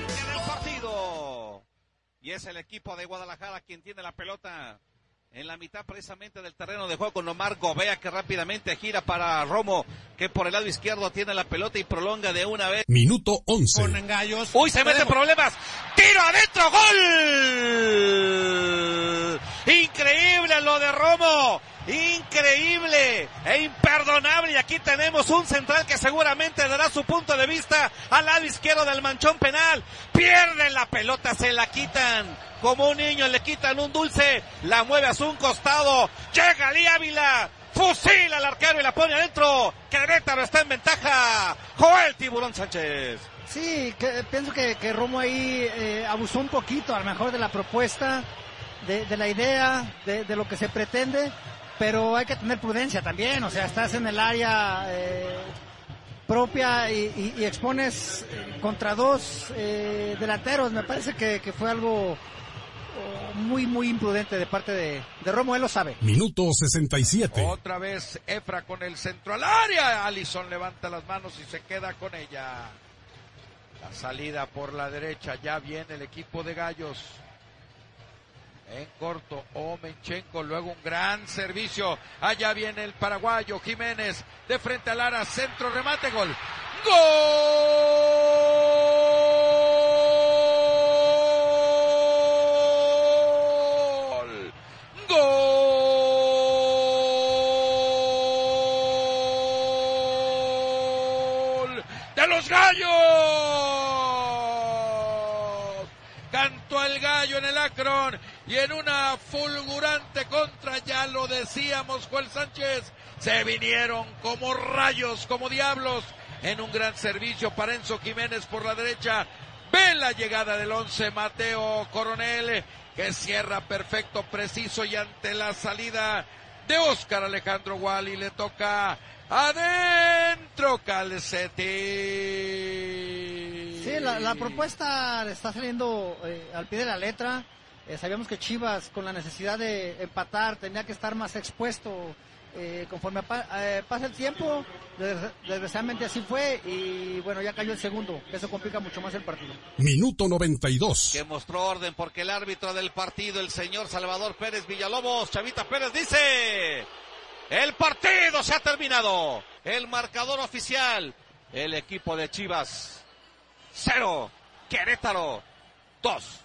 arranque del partido. Y es el equipo de Guadalajara quien tiene la pelota en la mitad precisamente del terreno de juego con Omar Gobea, que rápidamente gira para Romo, que por el lado izquierdo tiene la pelota y prolonga de una vez. Minuto 11. Con Gallos. Uy, se mete problemas. Tiro adentro, gol. Increíble lo de Romo. Increíble e imperdonable. Y aquí tenemos un central que seguramente dará su punto de vista al lado izquierdo del manchón penal. Pierden la pelota, se la quitan. Como un niño le quitan un dulce, la mueve a su costado. Llega Ali Ávila, fusila al arquero y la pone adentro. Querétaro está en ventaja. Joel Tiburón Sánchez. Sí, pienso que Romo ahí abusó un poquito a lo mejor de la propuesta, de la idea, de lo que se pretende. Pero hay que tener prudencia también, o sea, estás en el área propia y expones contra dos delanteros. Me parece que fue algo muy, muy imprudente de parte de Romo, él lo sabe. Minuto 67. Otra vez Efra con el centro al área. Alisson levanta las manos y se queda con ella. La salida por la derecha, ya viene el equipo de Gallos. En corto, Omenchenko, luego un gran servicio. Allá viene el paraguayo Jiménez, de frente al área, centro, remate, gol. ¡Gol! ¡Gol! ¡De los Gallos! Cantó el gallo en el Akron y en una fulgurante contra, ya lo decíamos, Joel Sánchez, se vinieron como rayos, como diablos, en un gran servicio para Enzo Jiménez por la derecha. Ve la llegada del 11, Mateo Coronel, que cierra perfecto, preciso, y ante la salida de Óscar Alejandro Wally le toca adentro Calcetín. Sí, la propuesta está saliendo al pie de la letra. Sabíamos que Chivas, con la necesidad de empatar, tenía que estar más expuesto conforme pasa el tiempo. Desgraciadamente así fue, y bueno, ya cayó el segundo. Eso complica mucho más el partido. Minuto 92. Que mostró orden porque el árbitro del partido, el señor Salvador Pérez Villalobos, Chavita Pérez, dice: el partido se ha terminado. El marcador oficial: el equipo de Chivas 0, Querétaro 2.